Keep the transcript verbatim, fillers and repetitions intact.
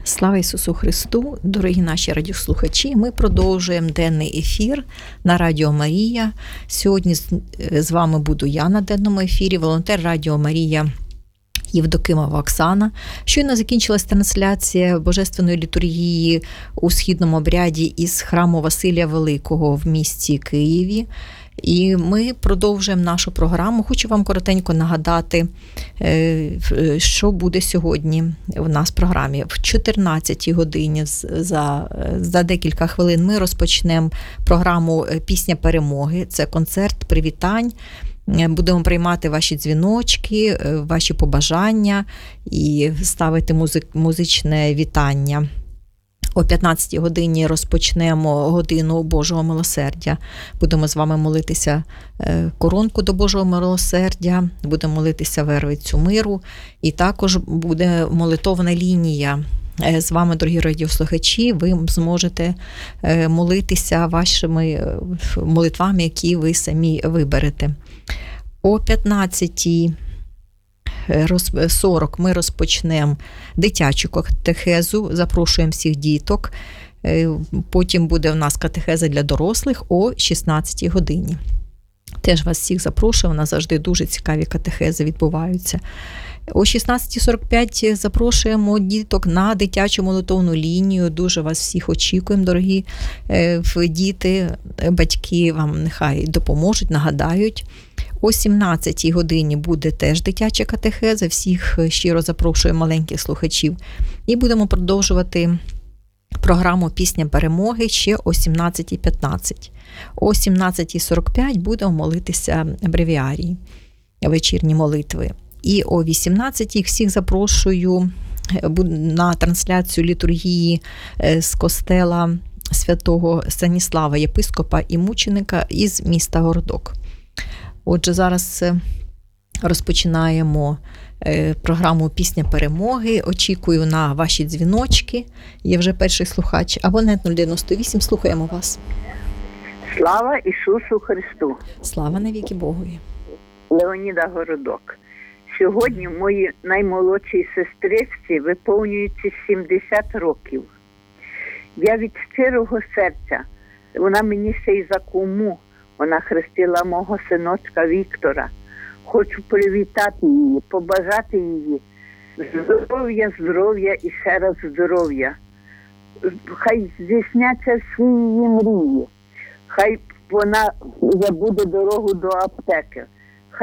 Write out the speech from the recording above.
Слава Ісусу Христу, дорогі наші радіослухачі, ми продовжуємо денний ефір на Радіо Марія. Сьогодні з вами буду я на денному ефірі, волонтер Радіо Марія Євдокимова Оксана. Щойно закінчилась трансляція Божественної літургії у східному обряді із храму Василія Великого в місті Києві. І ми продовжуємо нашу програму. Хочу вам коротенько нагадати, що буде сьогодні в нас в програмі. В чотирнадцятій годині за, за декілька хвилин ми розпочнемо програму «Пісня перемоги». Це концерт привітань. Будемо приймати ваші дзвіночки, ваші побажання і ставити музик, музичне вітання. О п'ятнадцятій годині розпочнемо годину Божого милосердя. Будемо з вами молитися коронку до Божого милосердя, будемо молитися Вервицю миру. І також буде молитовна лінія. З вами, дорогі радіослухачі, ви зможете молитися вашими молитвами, які ви самі виберете. О п'ятнадцятій сорок ми розпочнемо дитячу катехезу, запрошуємо всіх діток. Потім буде в нас катехеза для дорослих о шістнадцятій годині. Теж вас всіх запрошую, у нас завжди дуже цікаві катехези відбуваються. О шістнадцятій сорок п'ять запрошуємо діток на дитячу молитовну лінію. Дуже вас всіх очікуємо, дорогі діти. Батьки вам нехай допоможуть, нагадають. О сімнадцятій годині буде теж дитяча катехеза. Всіх щиро запрошую маленьких слухачів. І будемо продовжувати програму «Пісня перемоги» ще о сімнадцятій п'ятнадцять. О сімнадцятій сорок п'ять будемо молитися бревіарії, вечірні молитви. І о вісімнадцятій всіх запрошую на трансляцію літургії з костела святого Станіслава, єпископа і мученика із міста Городок. Отже, зараз розпочинаємо програму «Пісня перемоги». Очікую на ваші дзвіночки. Є вже перший слухач. Абонент нуль дев'яносто вісім, слухаємо вас. Слава Ісусу Христу! Слава навіки Богові! Леоніда Городок. Сьогодні моїй наймолодшій сестричці виповнюється сімдесят років. Я від щирого серця, вона мені ще й за куму, вона хрестила мого синочка Віктора. Хочу привітати її, побажати її здоров'я, здоров'я і ще раз здоров'я. Хай здійсняться всі її мрії. Хай вона забуде дорогу до аптеки.